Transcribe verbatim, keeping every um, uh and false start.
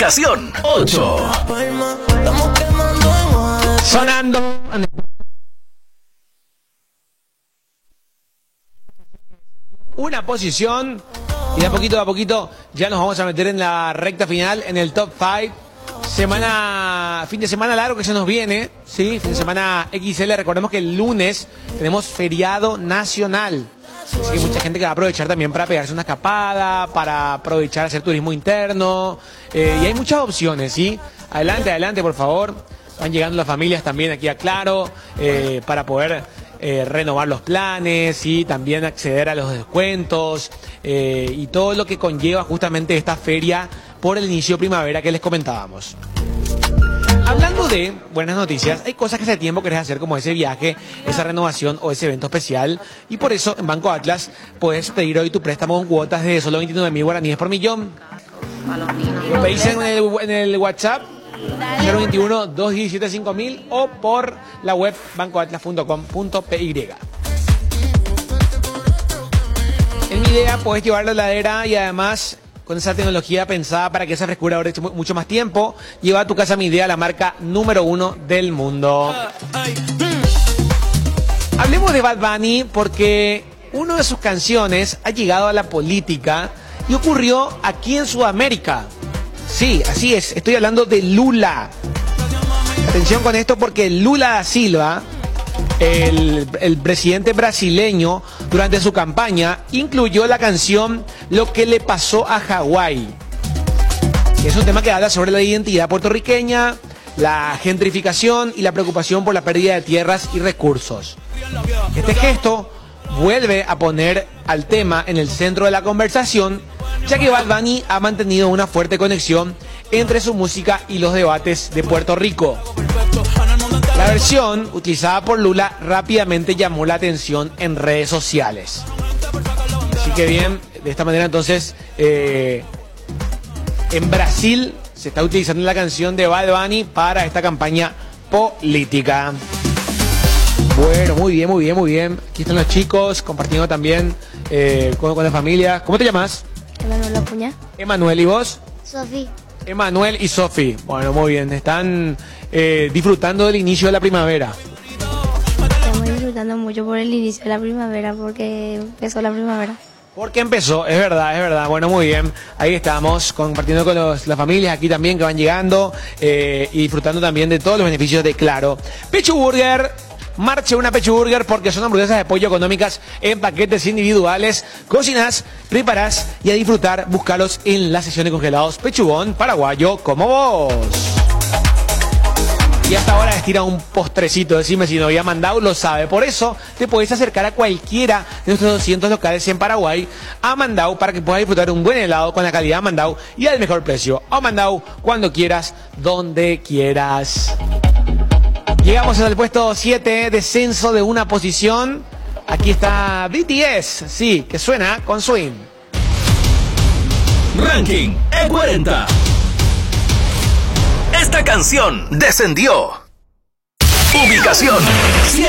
Ubicación ocho. Sonando. Una posición y de a poquito a poquito ya nos vamos a meter en la recta final, en el top cinco. Semana, fin de semana largo que se nos viene, ¿sí? Fin de semana equis ele. Recordemos que el lunes tenemos feriado nacional. Así que mucha gente que va a aprovechar también para pegarse una escapada, para aprovechar hacer turismo interno. Eh, y hay muchas opciones, ¿sí? Adelante, adelante, por favor. Van llegando las familias también aquí a Claro eh, para poder eh, renovar los planes y también acceder a los descuentos eh, y todo lo que conlleva justamente esta feria por el inicio de primavera que les comentábamos. Hablando de buenas noticias, hay cosas que hace tiempo querés hacer, como ese viaje, esa renovación o ese evento especial, y por eso en Banco Atlas puedes pedir hoy tu préstamo con cuotas de solo veintinueve mil guaraníes por millón. Lo pedís en el, en el WhatsApp cero veintiuno, dos diecisiete, cinco mil o por la web banco atlas punto com punto pe ye. En mi idea puedes llevar la heladera y además con esa tecnología pensada para que esa frescura dure mucho más tiempo, lleva a tu casa Mi Idea, la marca número uno del mundo. Hablemos de Bad Bunny porque una de sus canciones ha llegado a la política y ocurrió aquí en Sudamérica. Sí, así es, estoy hablando de Lula. Atención con esto porque Lula da Silva, el, el presidente brasileño, durante su campaña, incluyó la canción Lo que le pasó a Hawái. Es un tema que habla sobre la identidad puertorriqueña, la gentrificación y la preocupación por la pérdida de tierras y recursos. Este gesto vuelve a poner al tema en el centro de la conversación, ya que Bad Bunny ha mantenido una fuerte conexión entre su música y los debates de Puerto Rico. La versión utilizada por Lula rápidamente llamó la atención en redes sociales. Así que bien, de esta manera entonces, eh, en Brasil se está utilizando la canción de Bad Bunny para esta campaña política. Bueno, muy bien, muy bien, muy bien. Aquí están los chicos compartiendo también eh, con, con la familia. ¿Cómo te llamas? Emanuel Apuña. Emanuel, ¿y vos? Sofi. Emanuel y Sofi. Bueno, muy bien. Están eh, disfrutando del inicio de la primavera. Estamos disfrutando mucho por el inicio de la primavera, porque empezó la primavera. Porque empezó, es verdad, es verdad. Bueno, muy bien. Ahí estamos compartiendo con los, las familias aquí también que van llegando eh, y disfrutando también de todos los beneficios de Claro. Pechu Burger. Marche una Pechu Burger porque son hamburguesas de pollo económicas en paquetes individuales. Cocinas, preparás y a disfrutar. Búscalos en la sección de congelados Pechugón paraguayo como vos. Y hasta ahora estira un postrecito. Decime si no había mandado, lo sabe. Por eso te puedes acercar a cualquiera de nuestros doscientos locales en Paraguay a Mandau para que puedas disfrutar un buen helado con la calidad Mandau y al mejor precio. A Mandau cuando quieras, donde quieras. Llegamos al puesto siete, descenso de una posición. Aquí está B T S, sí, que suena con swing. Ranking E cuarenta. Esta canción descendió. Ubicación